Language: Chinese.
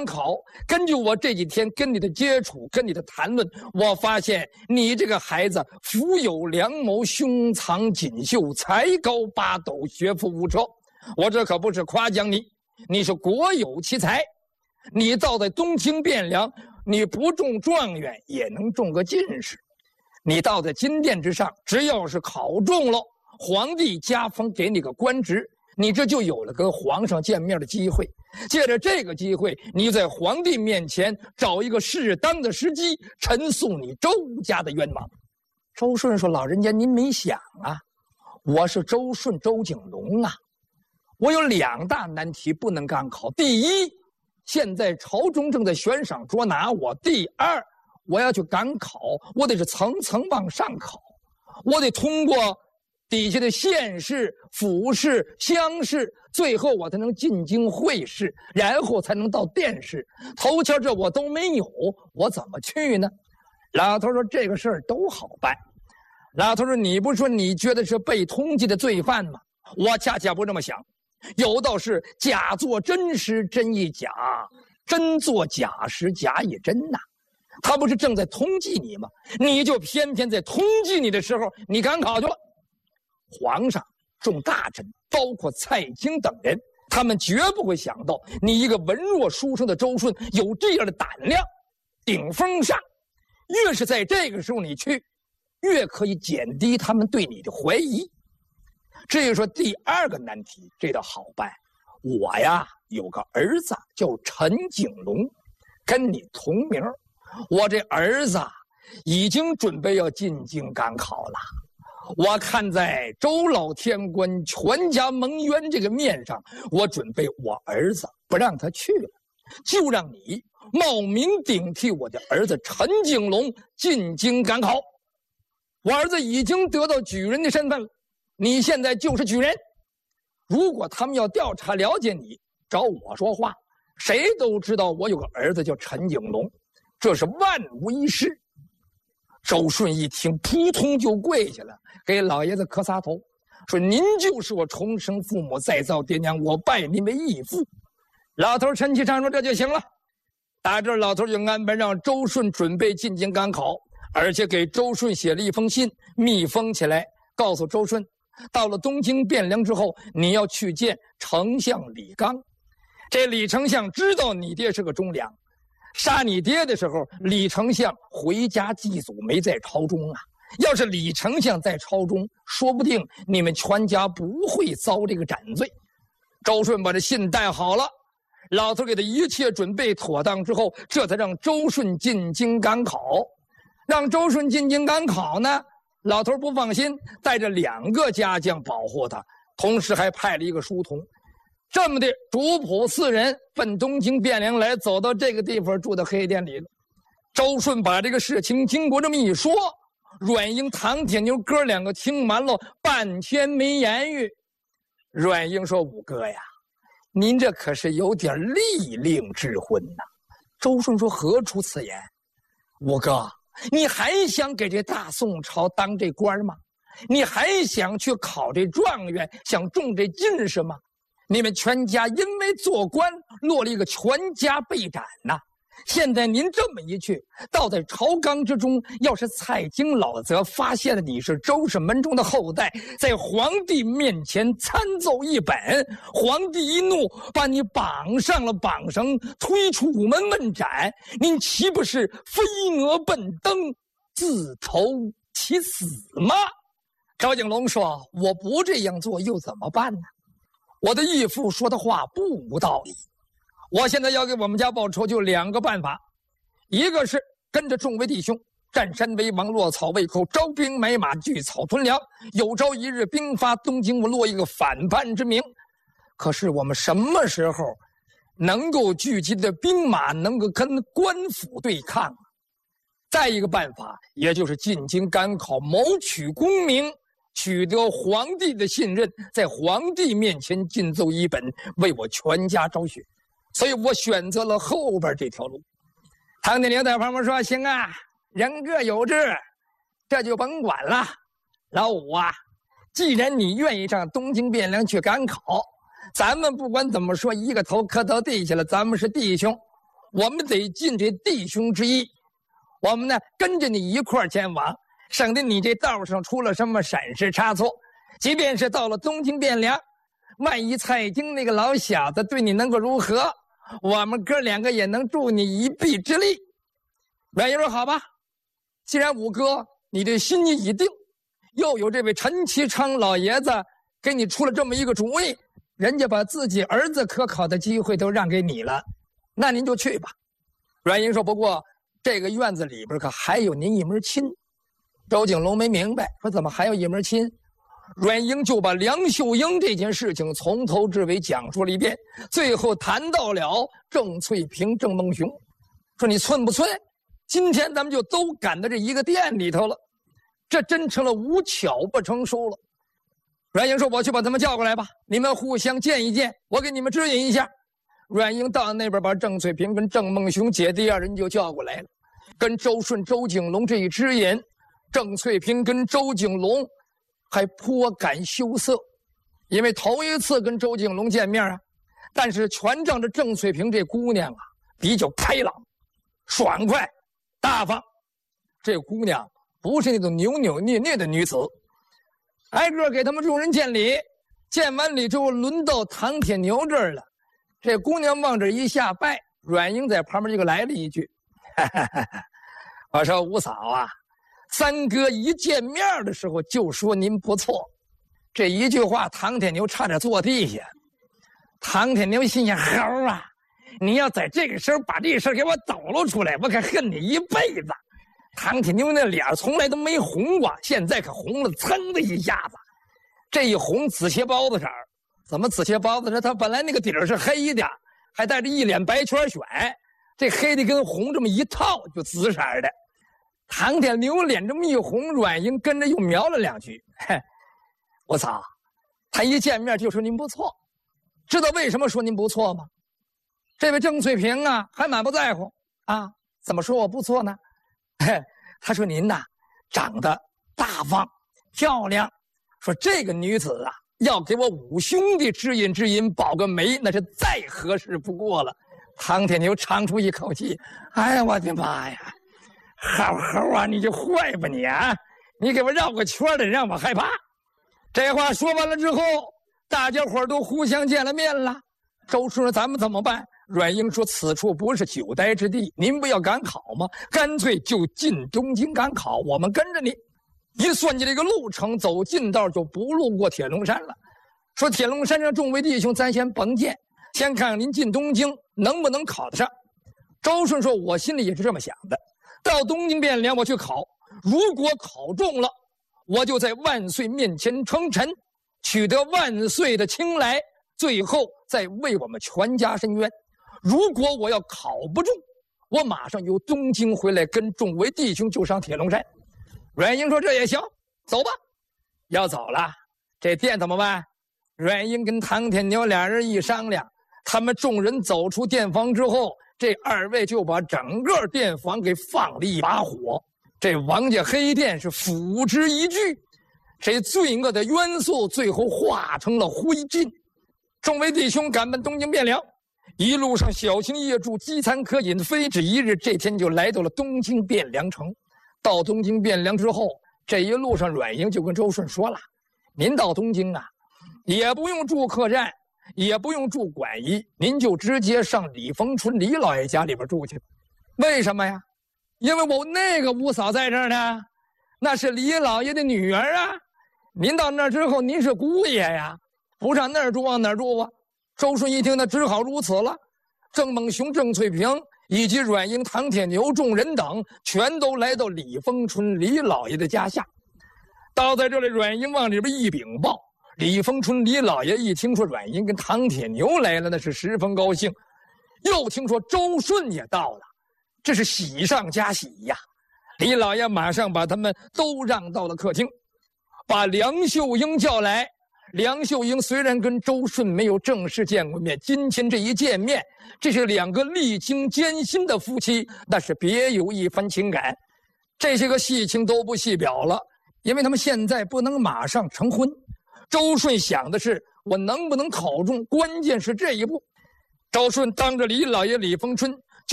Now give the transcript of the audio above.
赶考，根据我这几天跟你的接触，跟你的谈论，我发现你这个孩子福有良谋，胸藏锦绣，才高八斗，学富五车。我这可不是夸奖你，你是国有奇才。你到在东京汴梁，你不中状元也能中个进士。你到在金殿之上，只要是考中了，皇帝加封给你个官职，你这就有了跟皇上见面的机会。借着这个机会，你在皇帝面前找一个适当的时机，陈述你周家的冤枉。周顺说：“老人家您没想啊，我是周顺周景龙啊，我有2大难题不能赶考。第一，现在朝中正在悬赏捉拿我；第二，我要去赶考，我得是层层往上考，我得通过底下的县试、府试、乡试，最后我才能进京会试，然后才能到殿试。头前这我都没有，我怎么去呢？”老头说：“这个事儿都好办。”老头说：“你不是说你觉得是被通缉的罪犯吗？我恰恰不这么想。有道是假作真时真亦假，真作假时假亦真呐。他不是正在通缉你吗？你就偏偏在通缉你的时候，你赶考去了。皇上、众大臣，包括蔡京等人，他们绝不会想到你一个文弱书生的周顺有这样的胆量，顶风上。越是在这个时候你去，越可以减低他们对你的怀疑。至于说第2个难题，这倒好办。我呀有个儿子叫陈景龙，跟你同名。我这儿子已经准备要进京赶考了。我看在周老天官全家蒙冤这个面上，我准备我儿子不让他去了，就让你冒名顶替我的儿子陈景龙进京赶考。我儿子已经得到举人的身份了，你现在就是举人。如果他们要调查了解你，找我说话，谁都知道我有个儿子叫陈景龙，这是万无一失。周顺一听，扑通就跪下了，给老爷子磕仨头，说：“您就是我重生父母，再造爹娘，我拜您为义父。”老头陈其昌说：“这就行了。”打这老头就安排让周顺准备进京赶考，而且给周顺写了一封信，密封起来，告诉周顺，到了东京汴梁之后，你要去见丞相李纲。这李丞相知道你爹是个忠良，杀你爹的时候，李丞相回家祭祖，没在朝中啊。要是李丞相在朝中，说不定你们全家不会遭这个斩罪。周顺把这信带好了，老头给他一切准备妥当之后，这才让周顺进京赶考。让周顺进京赶考呢，老头不放心，带着2个家将保护他，同时还派了一个书童。这么的，主仆4人奔东京汴梁来，走到这个地方，住到黑店里了。周顺把这个事情经过这么一说，阮英、唐铁牛哥2个听完了，半天没言语。阮英说：“五哥呀，您这可是有点利令智昏呐。”周顺说：“何出此言？五哥，你还想给这大宋朝当这官吗？你还想去考这状元，想中这进士吗？你们全家因为做官落了一个全家被斩呐。现在您这么一去，倒在朝纲之中，要是蔡京老贼发现了你是周氏门中的后代，在皇帝面前参奏一本，皇帝一怒，把你绑上了绑绳，推出午门问斩，您岂不是飞蛾奔灯，自投其死吗？赵景龙说：“我不这样做又怎么办呢？我的义父说的话不无道理。我现在要给我们家报仇，就2个办法，一个是跟着众位弟兄占山为王，落草为寇，招兵买马，聚草屯粮，有朝一日兵发东京，我落一个反叛之名。可是我们什么时候能够聚集的兵马能够跟官府对抗？再一个办法，也就是进京赶考，谋取功名，取得皇帝的信任，在皇帝面前进奏一本，为我全家昭雪。所以我选择了后边这条路。”唐铁牛在旁边说：“行啊，人各有志，这就甭管了。老五啊，既然你愿意上东京汴梁去赶考，咱们不管怎么说，一个头磕到地下了，咱们是弟兄。 我们得尽这弟兄之义，我们呢跟着你一块儿前往，省得你这道上出了什么闪失差错。即便是到了东京汴梁，万一蔡京那个老小子对你能够如何，我们哥两个也能助你一臂之力。阮英说好吧，既然五哥你的心意已定，又有这位陈其昌老爷子给你出了这么一个主意，人家把自己儿子可考的机会都让给你了，那您就去吧。阮英说不过这个院子里边可还有您一门亲。周景龙没明白，说怎么还有一门亲？阮英就把梁秀英这件事情从头至尾讲述了一遍，最后谈到了郑翠萍、郑梦熊，说你寸不寸？今天咱们就都赶到这一个店里头了，这真成了无巧不成书了。阮英说我去把他们叫过来吧，你们互相见一见，我给你们指引一下。阮英到那边把郑翠萍跟郑梦熊姐弟二人就叫过来了，跟周顺、周景龙这一指引，郑翠萍跟周景龙还颇感羞涩，因为头一次跟周景龙见面啊。但是全仗着郑翠萍这姑娘啊比较开朗、爽快、大方，这姑娘不是那种扭扭捏捏的女子。挨个给他们众人见礼，见完礼之后轮到唐铁牛这儿了。这姑娘往这一下拜，阮英在旁边就来了一句：“哈哈哈哈，我说五嫂啊，三哥一见面的时候就说您不错。”这一句话，唐铁牛差点坐地下。唐铁牛心想：猴啊，你要在这个时候把这事给我抖露出来，我可恨你一辈子。唐铁牛那脸从来都没红过，现在可红了，噌的一下子，这一红紫切包子色儿。怎么紫切包子色？他本来那个底儿是黑的，还带着一脸白圈选，这黑的跟红这么一套就紫色的。唐铁牛脸这么一红，阮英跟着又瞄了两句：“嘿，我操！他一见面就说您不错，知道为什么说您不错吗？这位郑翠萍啊，还满不在乎啊？怎么说我不错呢？嘿，他说您呐，长得大方漂亮，说这个女子啊，要给我五兄弟指引指引，保个媒，那是再合适不过了。”唐铁牛长出一口气：“哎呀，我的妈呀！猴啊，你就坏吧你啊！你给我绕个圈的，让我害怕。”这话说完了之后，大家伙都互相见了面了。周顺说：“咱们怎么办？”阮英说：“此处不是久待之地，您不要赶考吗？干脆就进东京赶考，我们跟着你。”一算计这个路程，走近道就不路过铁龙山了。说铁龙山上众位弟兄，咱先甭见，先看看您进东京能不能考得上。周顺说：“我心里也是这么想的，到东京汴梁我去考，如果考中了，我就在万岁面前称臣，取得万岁的青睐，最后再为我们全家伸冤。如果我要考不中，我马上由东京回来，跟众位弟兄就上铁龙山。”阮英说：“这也行，走吧。”要走了，这店怎么办？阮英跟唐铁牛俩人一商量，他们众人走出店房之后，这二位就把整个店房给放了一把火。这王家黑店是付之一炬，这罪恶的元素最后化成了灰烬。众位弟兄赶奔东京汴梁，一路上小心夜住，饥餐渴饮，非止一日。这天就来到了东京汴梁城。到东京汴梁之后，这一路上阮英就跟周顺说了：“您到东京啊，也不用住客栈，也不用住馆驿，您就直接上李丰春李老爷家里边住去。为什么呀？因为我那个五嫂在这儿呢，那是李老爷的女儿啊。您到那儿之后，您是姑爷呀，不上那儿住往哪儿住啊？”周顺一听，那只好如此了。郑梦熊、郑翠萍以及阮英、唐铁牛众人等全都来到李丰春李老爷的家下。到在这里，阮英往里边一禀报，李丰春李老爷一听说阮英跟唐铁牛来了，那是十分高兴。又听说周顺也到了，这是喜上加喜呀！李老爷马上把他们都让到了客厅，把梁秀英叫来。梁秀英虽然跟周顺没有正式见过面，今天这一见面，这是两个历经艰辛的夫妻，那是别有一番情感。这些个细情都不细表了，因为他们现在不能马上成婚。周顺想的是我能不能考中，关键是这一步。周顺当着李老爷李丰春